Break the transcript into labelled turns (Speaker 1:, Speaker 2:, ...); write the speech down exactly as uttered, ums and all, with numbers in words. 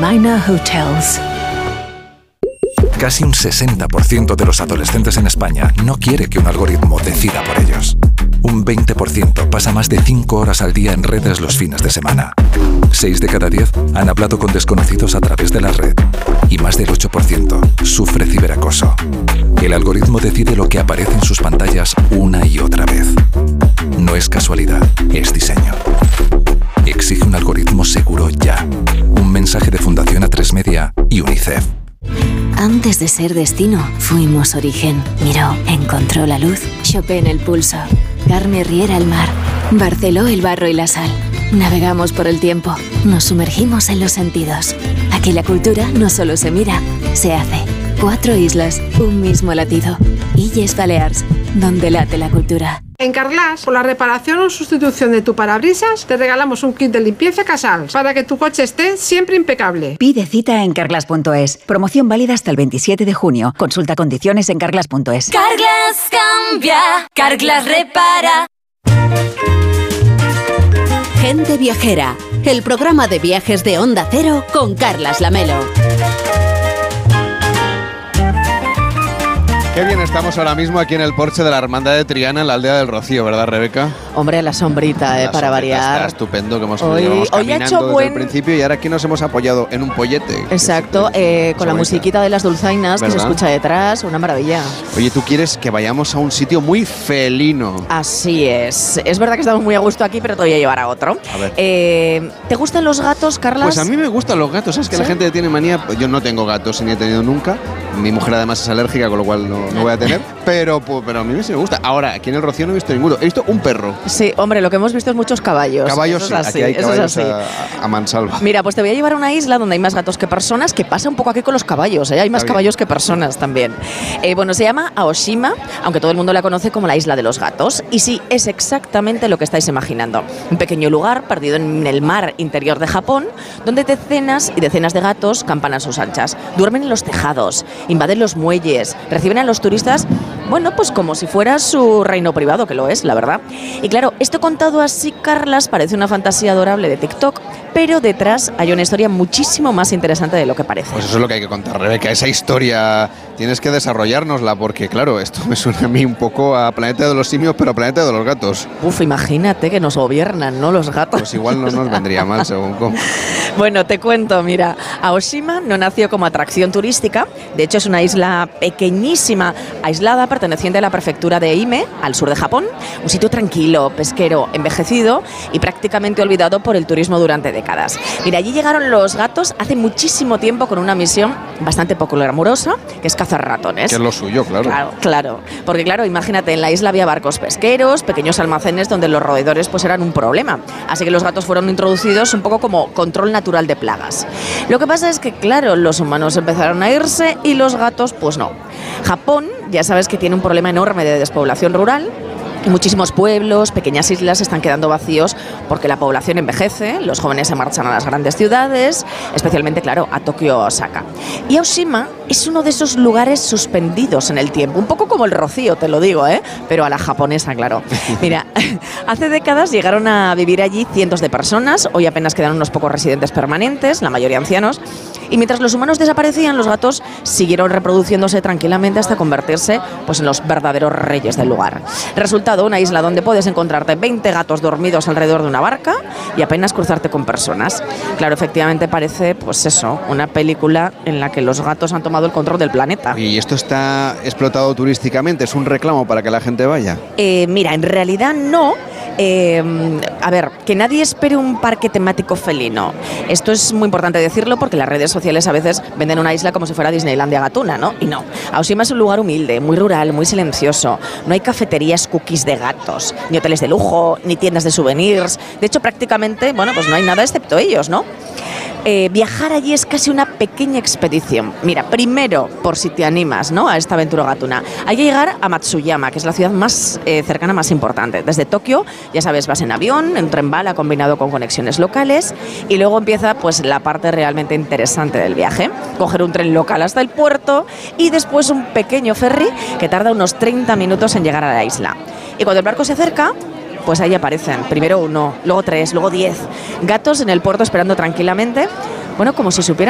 Speaker 1: Minor Hotels.
Speaker 2: Casi un sesenta por ciento de los adolescentes en España no quiere que un algoritmo decida por ellos. Un veinte por ciento pasa más de cinco horas al día en redes los fines de semana. seis de cada diez han hablado con desconocidos a través de la red. Y más del ocho por ciento sufre ciberacoso. El algoritmo decide lo que aparece en sus pantallas una y otra vez. No es casualidad, es diseño. Exige un algoritmo seguro ya. Un mensaje de Fundación A tres Media y UNICEF.
Speaker 1: Antes de ser destino, fuimos origen. Miró, encontró la luz, Chopin el pulso, Carme Riera el mar, Barceló el barro y la sal. Navegamos por el tiempo, nos sumergimos en los sentidos. Aquí la cultura no solo se mira, se hace. Cuatro islas, un mismo latido. Illes Balears, donde late la cultura.
Speaker 3: En Carglass, por la reparación o sustitución de tu parabrisas, te regalamos un kit de limpieza Casals para que tu coche esté siempre impecable.
Speaker 4: Pide cita en carglass punto es. Promoción válida hasta el veintisiete de junio. Consulta condiciones en carglass punto es.
Speaker 5: Carglass cambia, Carglass repara.
Speaker 6: Gente Viajera, el programa de viajes de Onda Cero con Carlas Lamelo.
Speaker 7: Qué bien estamos ahora mismo aquí en el porche de la Hermandad de Triana, en la aldea del Rocío, ¿verdad, Rebeca?
Speaker 8: Hombre, la sombrita, eh,
Speaker 7: la
Speaker 8: para
Speaker 7: sombrita
Speaker 8: variar.
Speaker 7: Está estupendo, que hemos
Speaker 8: hoy,
Speaker 7: llevamos
Speaker 8: hoy
Speaker 7: caminando
Speaker 8: ha hecho
Speaker 7: desde
Speaker 8: buen...
Speaker 7: el principio y ahora aquí nos hemos apoyado en un pollete.
Speaker 8: Exacto, eh, con la
Speaker 7: bonita.
Speaker 8: musiquita de las dulzainas, ¿verdad?, que se escucha detrás, una maravilla.
Speaker 7: Oye, tú quieres que vayamos a un sitio muy felino.
Speaker 8: Así es. Es verdad que estamos muy a gusto aquí, pero te voy a llevar a otro.
Speaker 7: A ver.
Speaker 8: Eh, ¿Te gustan los gatos, Carlas?
Speaker 7: Pues a mí me gustan los gatos, es que
Speaker 8: ¿Sí?
Speaker 7: la gente tiene manía. Yo no tengo gatos ni he tenido nunca. Mi mujer además es alérgica, con lo cual no, no voy a tener. pero, pues, pero a mí sí me gusta. Ahora, aquí en el Rocío no he visto ninguno. He visto un perro.
Speaker 8: Sí, hombre, lo que hemos visto es muchos caballos.
Speaker 7: Caballos,
Speaker 8: eso es
Speaker 7: sí,
Speaker 8: así,
Speaker 7: aquí hay
Speaker 8: eso
Speaker 7: caballos
Speaker 8: es así.
Speaker 7: a, a mansalva.
Speaker 8: Mira, pues te voy a llevar a una isla donde hay más gatos que personas, que pasa un poco aquí con los caballos, ¿eh? Hay más caballos que personas también. Eh, bueno, se llama Aoshima, aunque todo el mundo la conoce como la isla de los gatos. Y sí, es exactamente lo que estáis imaginando. Un pequeño lugar perdido en el mar interior de Japón, donde decenas y decenas de gatos campan a sus anchas. Duermen en los tejados, invaden los muelles, reciben a los turistas, bueno, pues como si fuera su reino privado, que lo es, la verdad. Y claro, esto contado así, Carlas, parece una fantasía adorable de TikTok, pero detrás hay una historia muchísimo más interesante de lo que parece.
Speaker 7: Pues eso es lo que hay que contar, Rebeca. Esa historia tienes que desarrollárnosla, porque claro, esto me suena a mí un poco a Planeta de los Simios, pero a Planeta de los Gatos.
Speaker 8: Uf, imagínate que nos gobiernan, ¿no?, los gatos.
Speaker 7: Pues igual no nos vendría mal, según cómo.
Speaker 8: Bueno, te cuento, mira, Aoshima no nació como atracción turística, de hecho es una isla pequeñísima, aislada, perteneciente a la prefectura de Ehime, al sur de Japón, un sitio tranquilo, pesquero, envejecido y prácticamente olvidado por el turismo durante décadas. Mira, allí llegaron los gatos hace muchísimo tiempo con una misión bastante poco glamurosa, que es cazar ratones.
Speaker 7: Que es lo suyo, claro.
Speaker 8: Claro, claro, porque claro, imagínate, en la isla había barcos pesqueros, pequeños almacenes donde los roedores pues eran un problema, así que los gatos fueron introducidos un poco como control natural de plagas. Lo que pasa es que, claro, los humanos empezaron a irse y los gatos, pues no. Japón, ya sabes que tiene un problema enorme de despoblación rural. Y muchísimos pueblos, pequeñas islas están quedando vacíos porque la población envejece, los jóvenes se marchan a las grandes ciudades, especialmente, claro, a Tokio o Osaka. Y Aoshima es uno de esos lugares suspendidos en el tiempo, un poco como el Rocío, te lo digo, ¿eh? Pero a la japonesa, claro. Mira, hace décadas llegaron a vivir allí cientos de personas, hoy apenas quedan unos pocos residentes permanentes, la mayoría ancianos, y mientras los humanos desaparecían, los gatos siguieron reproduciéndose tranquilamente hasta convertirse pues, en los verdaderos reyes del lugar. Resulta una isla donde puedes encontrarte veinte gatos dormidos alrededor de una barca y apenas cruzarte con personas. Claro, efectivamente parece, pues eso, una película en la que los gatos han tomado el control del planeta.
Speaker 7: ¿Y esto está explotado turísticamente? ¿Es un reclamo para que la gente vaya?
Speaker 8: Eh, mira, en realidad no. Eh, a ver, que nadie espere un parque temático felino. Esto es muy importante decirlo porque las redes sociales a veces venden una isla como si fuera Disneylandia gatuna, ¿no? Y no. Aoshima es un lugar humilde, muy rural, muy silencioso. No hay cafeterías cookies de gatos, ni hoteles de lujo, ni tiendas de souvenirs. De hecho, prácticamente, bueno, pues no hay nada excepto ellos, ¿no? Eh, viajar allí es casi una pequeña expedición. Mira, primero, por si te animas, ¿no?, a esta aventura gatuna, hay que llegar a Matsuyama, que es la ciudad más eh, cercana, más importante. Desde Tokio, ya sabes, vas en avión, en tren bala combinado con conexiones locales, y luego empieza pues la parte realmente interesante del viaje. Coger un tren local hasta el puerto y después un pequeño ferry que tarda unos treinta minutos en llegar a la isla. Y cuando el barco se acerca, pues ahí aparecen, primero uno, luego tres, luego diez gatos en el puerto esperando tranquilamente, bueno, como si supieran